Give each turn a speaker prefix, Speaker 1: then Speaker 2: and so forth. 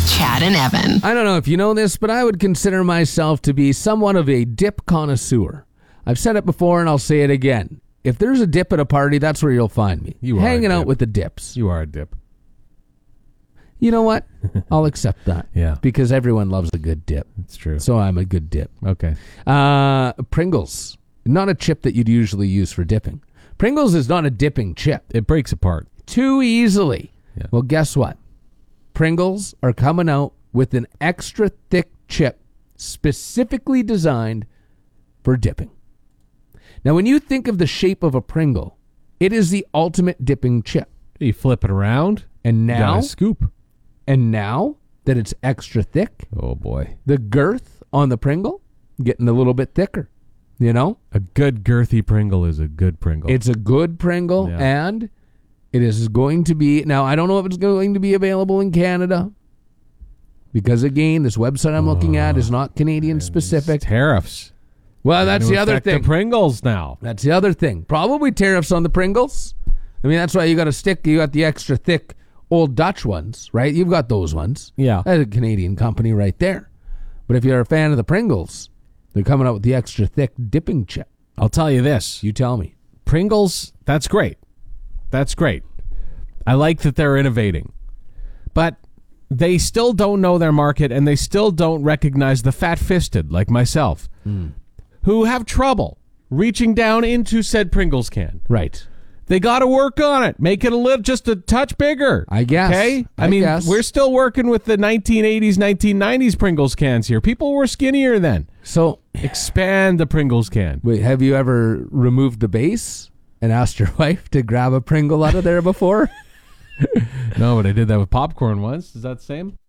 Speaker 1: Chad and Evan.
Speaker 2: I don't know if you know this, but I would consider myself to be somewhat of a dip connoisseur. I've said it before and I'll say it again. If there's a dip at a party, that's where you'll find me.
Speaker 3: You are
Speaker 2: hanging
Speaker 3: a
Speaker 2: out
Speaker 3: dip.
Speaker 2: with the dips.
Speaker 3: You are a dip.
Speaker 2: You know what? I'll accept that.
Speaker 3: Yeah.
Speaker 2: Because everyone loves a good dip.
Speaker 3: It's true.
Speaker 2: So I'm a good dip.
Speaker 3: Okay.
Speaker 2: Pringles. Not a chip that you'd usually use for dipping. Pringles is not a dipping chip.
Speaker 3: It breaks apart.
Speaker 2: Too easily.
Speaker 3: Yeah.
Speaker 2: Well, guess what? Pringles are coming out with an extra thick chip specifically designed for dipping. Now, when you think of the shape of a Pringle, it is the ultimate dipping chip.
Speaker 3: You flip it around.
Speaker 2: And
Speaker 3: You
Speaker 2: now,
Speaker 3: got a scoop.
Speaker 2: and now that it's extra thick,
Speaker 3: Oh, boy.
Speaker 2: the girth on the Pringle getting a little bit thicker. You know?
Speaker 3: A good girthy Pringle is a good Pringle.
Speaker 2: It's a good Pringle,
Speaker 3: Yeah.
Speaker 2: and it is going to be... Now, I don't know if it's going to be available in Canada, because, again, this website I'm looking at is not Canadian-specific.
Speaker 3: tariffs.
Speaker 2: Well, that's the other
Speaker 3: Affect
Speaker 2: thing.
Speaker 3: The Pringles now.
Speaker 2: That's the other thing. Probably tariffs on the Pringles. I mean, that's why you got you got the extra thick Old Dutch ones, right? You've got those ones.
Speaker 3: Yeah.
Speaker 2: That's a Canadian company right there. But if you're a fan of the Pringles, they're coming out with the extra thick dipping chip.
Speaker 3: I'll tell you this.
Speaker 2: You tell me.
Speaker 3: Pringles, that's great. That's great. I like that they're innovating. But they still don't know their market, and they still don't recognize the fat-fisted, like myself, who have trouble reaching down into said Pringles can.
Speaker 2: Right.
Speaker 3: They got to work on it. Make it just a touch bigger.
Speaker 2: I guess.
Speaker 3: Okay?
Speaker 2: I
Speaker 3: mean,
Speaker 2: guess.
Speaker 3: we're still working with the 1980s, 1990s Pringles cans here. People were skinnier then.
Speaker 2: So,
Speaker 3: Expand the Pringles can.
Speaker 2: wait, have you ever removed the base and asked your wife to grab a Pringle out of there before?
Speaker 3: No, but I did that with popcorn once. Is that the same?